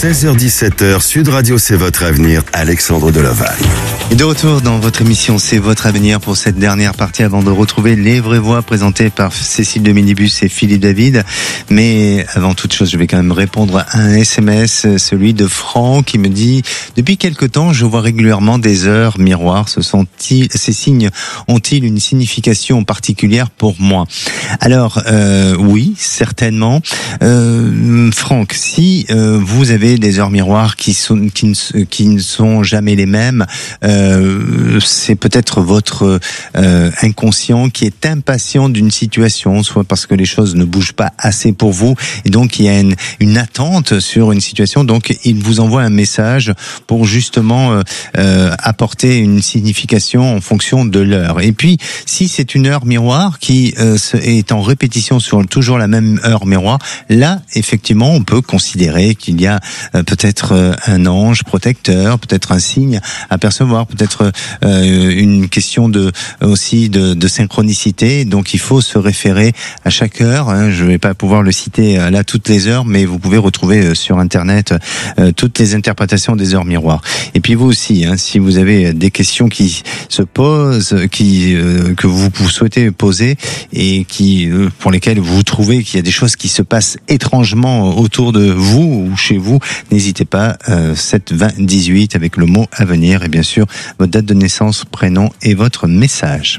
16h-17h, Sud Radio, c'est votre avenir, Alexandre Delovalle. Et de retour dans votre émission C'est votre avenir pour cette dernière partie avant de retrouver les vraies voix présentées par Cécile de Minibus et Philippe David. Mais avant toute chose, je vais quand même répondre à un SMS, celui de Franck qui me dit « Depuis quelque temps, je vois régulièrement des heures miroirs. Ces signes ont-ils une signification particulière pour moi ?» Alors, oui, certainement. Franck, si vous avez des heures miroirs qui ne sont jamais les mêmes, c'est peut-être votre inconscient qui est impatient d'une situation, soit parce que les choses ne bougent pas assez pour vous, et donc il y a une attente sur une situation, donc il vous envoie un message pour justement apporter une signification en fonction de l'heure. Et puis, si c'est une heure miroir qui est en répétition sur toujours la même heure miroir, là, effectivement, on peut considérer qu'il y a peut-être un ange protecteur, peut-être un signe à percevoir, peut-être une question aussi de synchronicité. Donc il faut se référer à chaque heure. Je ne vais pas pouvoir le citer là toutes les heures, mais vous pouvez retrouver sur Internet toutes les interprétations des heures miroirs. Et puis vous aussi, si vous avez des questions qui se posent, que vous souhaitez poser et pour lesquelles vous trouvez qu'il y a des choses qui se passent étrangement autour de vous ou chez vous, n'hésitez pas, 7 20 18 avec le mot avenir et bien sûr votre date de naissance, prénom et votre message.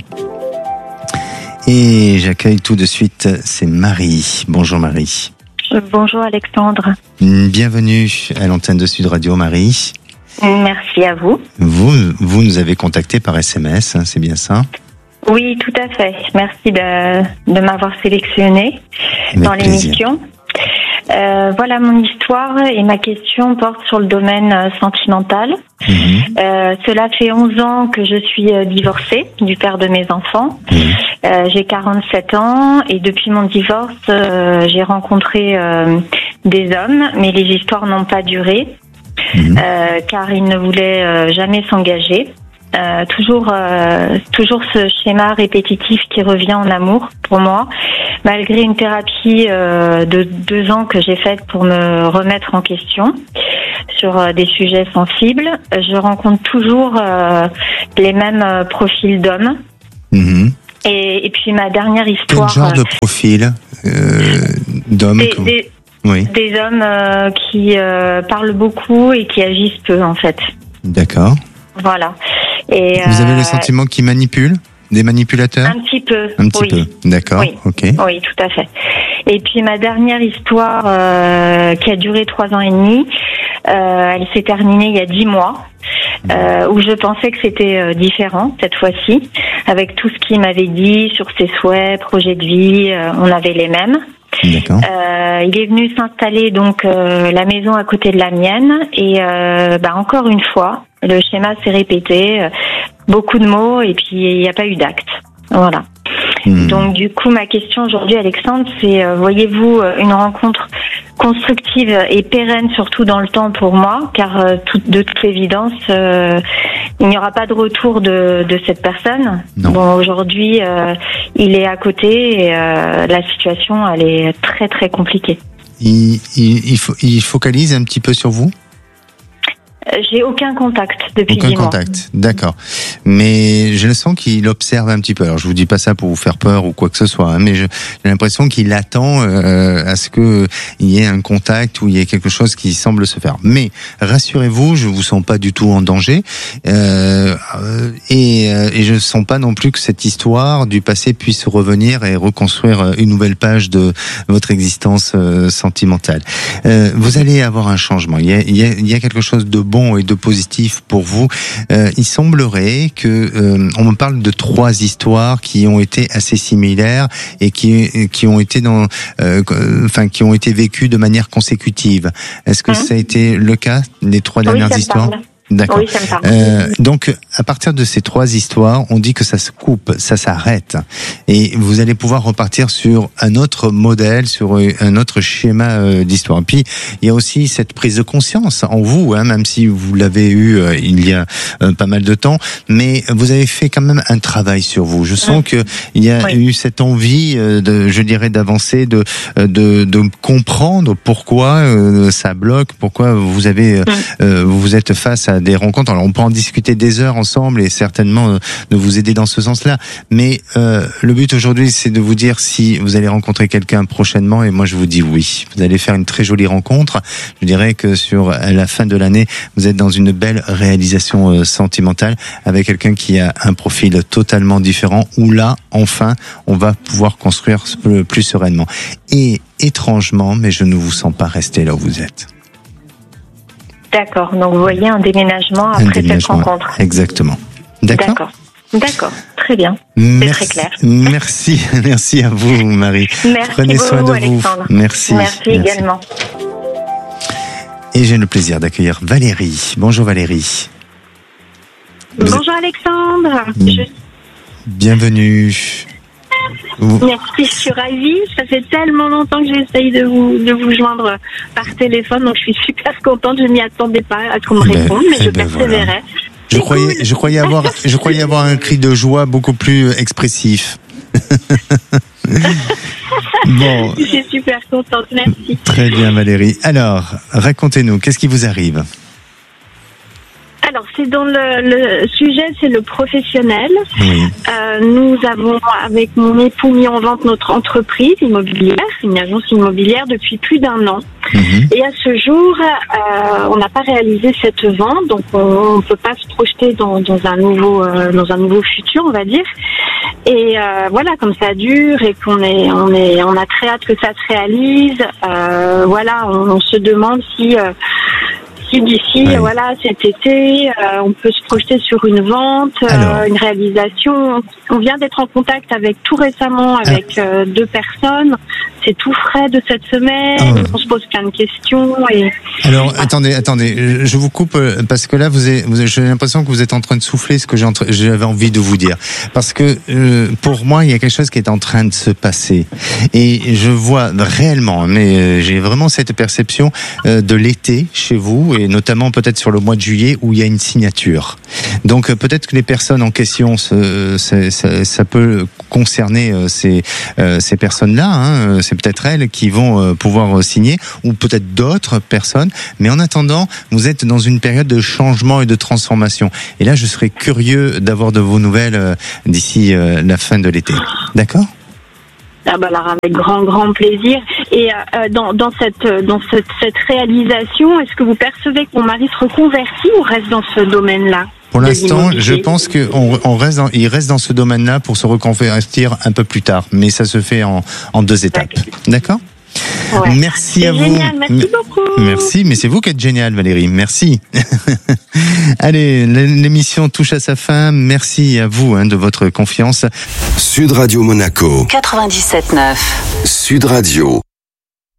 Et j'accueille tout de suite, c'est Marie. Bonjour Marie. Bonjour Alexandre. Bienvenue à l'antenne de Sud Radio, Marie. Merci à vous. Vous nous avez contacté par SMS, c'est bien ça ? Oui, tout à fait. Merci de m'avoir sélectionné dans l'émission. Voilà mon histoire et ma question porte sur le domaine sentimental. Cela fait 11 ans que je suis divorcée du père de mes enfants. J'ai 47 ans et depuis mon divorce, j'ai rencontré des hommes, mais les histoires n'ont pas duré car ils ne voulaient jamais s'engager. Toujours ce schéma répétitif qui revient en amour pour moi, malgré une thérapie de 2 ans que j'ai faite pour me remettre en question sur des sujets sensibles. Je rencontre toujours les mêmes profils d'hommes. Et puis ma dernière histoire... Quel genre de profil d'hommes Des hommes qui parlent beaucoup et qui agissent peu en fait. D'accord. Voilà. Et vous avez le sentiment qu'ils manipulent ? Des manipulateurs ? Un petit peu. Un petit peu, d'accord. Oui. Ok. Oui, tout à fait. Et puis ma dernière histoire qui a duré 3 ans et demi, elle s'est terminée il y a 10 mois, où je pensais que c'était différent cette fois-ci, avec tout ce qu'il m'avait dit sur ses souhaits, projets de vie, on avait les mêmes. D'accord. Il est venu s'installer donc la maison à côté de la mienne et encore une fois le schéma s'est répété, beaucoup de mots et puis il n'y a pas eu d'acte. Voilà. Donc du coup ma question aujourd'hui Alexandre c'est voyez-vous une rencontre constructive et pérenne surtout dans le temps pour moi car de toute évidence il n'y aura pas de retour de cette personne. Non. Bon aujourd'hui il est à côté et la situation elle est très très compliquée. Il focalise un petit peu sur vous ? J'ai aucun contact depuis 10 mois. Aucun contact, d'accord. Mais j'ai le sens qu'il observe un petit peu. Alors je vous dis pas ça pour vous faire peur ou quoi que ce soit, mais j'ai l'impression qu'il attend à ce que il y ait un contact ou il y ait quelque chose qui semble se faire. Mais rassurez-vous, je vous sens pas du tout en danger et je sens pas non plus que cette histoire du passé puisse revenir et reconstruire une nouvelle page de votre existence sentimentale. Vous allez avoir un changement. Il y a quelque chose de bon et de positif pour vous. Il semblerait que on me parle de 3 histoires qui ont été assez similaires et qui ont été qui ont été vécues de manière consécutive. Est-ce que ça a été le cas des 3 dernières histoires ? D'accord. Oui, ça me parle. Donc, à partir de ces 3 histoires, on dit que ça se coupe, ça s'arrête. Et vous allez pouvoir repartir sur un autre modèle, sur un autre schéma d'histoire. Et puis, il y a aussi cette prise de conscience en vous, hein, même si vous l'avez eu il y a pas mal de temps. Mais vous avez fait quand même un travail sur vous. Je sens que il y a eu cette envie je dirais, d'avancer, de comprendre pourquoi ça bloque, pourquoi vous avez, vous êtes face à des rencontres. Alors on peut en discuter des heures ensemble et certainement de vous aider dans ce sens-là. Mais le but aujourd'hui, c'est de vous dire si vous allez rencontrer quelqu'un prochainement. Et moi, je vous dis oui. Vous allez faire une très jolie rencontre. Je dirais que sur la fin de l'année, vous êtes dans une belle réalisation sentimentale avec quelqu'un qui a un profil totalement différent. Où là, enfin, on va pouvoir construire plus sereinement. Et étrangement, mais je ne vous sens pas rester là où vous êtes. D'accord, donc vous voyez un déménagement après cette rencontre. Exactement. D'accord. D'accord, très bien. C'est très clair. Merci à vous, Marie. Merci. Prenez soin de Alexandre. vous. Merci également. Et j'ai le plaisir d'accueillir Valérie. Bonjour Valérie. Bonjour Alexandre. Bienvenue. Merci, je suis ravie. Ça fait tellement longtemps que j'essaye de vous joindre par téléphone, donc je suis super contente. Je m'y attendais pas à ce qu'on me réponde, mais je persévérais. Voilà. Je croyais avoir un cri de joie beaucoup plus expressif. Bon. Je suis super contente, merci. Très bien Valérie. Alors, racontez-nous, qu'est-ce qui vous arrive ? Alors, c'est dans le sujet, c'est le professionnel. Oui. Nous avons, avec mon époux, mis en vente notre entreprise immobilière, une agence immobilière, depuis plus d'1 an. Et à ce jour, on n'a pas réalisé cette vente, donc on ne peut pas se projeter dans un nouveau futur, on va dire. Et voilà, comme ça dure et on a très hâte que ça se réalise. Voilà, on se demande si d'ici, cet été, on peut se projeter sur une vente, une réalisation. On vient d'être en contact tout récemment avec 2 personnes. C'est tout frais de cette semaine. On se pose plein de questions. Alors, attendez, je vous coupe parce que là, j'ai l'impression que vous êtes en train de souffler ce que j'avais envie de vous dire. Parce que pour moi, il y a quelque chose qui est en train de se passer. Et je vois réellement, mais j'ai vraiment cette perception de l'été chez vous, et notamment peut-être sur le mois de juillet où il y a une signature. Donc peut-être que les personnes en question, ça peut concerner ces personnes-là, hein. C'est peut-être elles qui vont pouvoir signer, ou peut-être d'autres personnes. Mais en attendant, vous êtes dans une période de changement et de transformation. Et là, je serais curieux d'avoir de vos nouvelles d'ici la fin de l'été. D'accord ? Alors avec grand plaisir. Et dans cette réalisation, est-ce que vous percevez que mon mari se reconvertit ou reste dans ce domaine-là ? Pour l'instant, je pense qu'il reste dans ce domaine-là pour se reconvertir un peu plus tard. Mais ça se fait en 2 étapes. D'accord ? Ouais. Merci à vous. Génial, merci beaucoup. Merci, mais c'est vous qui êtes génial, Valérie. Merci. Allez, l'émission touche à sa fin. Merci à vous de votre confiance. Sud Radio Monaco. 97.9. Sud Radio.